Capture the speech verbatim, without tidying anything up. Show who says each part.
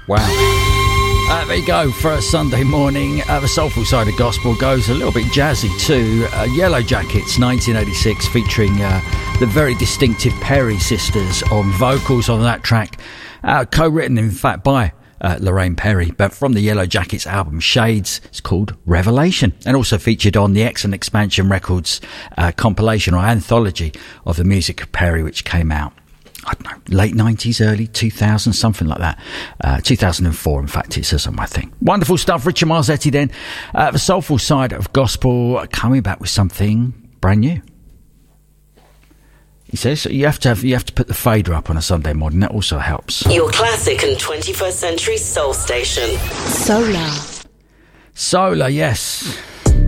Speaker 1: Wow. Uh, there you go for a Sunday morning. Uh, the soulful side of gospel goes a little bit jazzy too. Uh, Yellow Jackets, nineteen eighty-six, featuring uh, the very distinctive Perry sisters on vocals on that track. Uh, co-written, in fact, by uh, Lorraine Perry, but from the Yellow Jackets album Shades. It's called Revelation, and also featured on the Excellent Expansion Records uh, compilation or anthology of the music of Perry, which came out, I don't know, late nineties, early two thousands, something like that. Uh, two thousand four, in fact, it says on my thing. Wonderful stuff. Richard Marzetti then. Uh, the soulful side of gospel, coming back with something brand new. He says you have to have, you have to put the fader up on a Sunday morning. That also helps.
Speaker 2: Your classic and twenty-first century soul station.
Speaker 3: Solar.
Speaker 1: Solar, yes.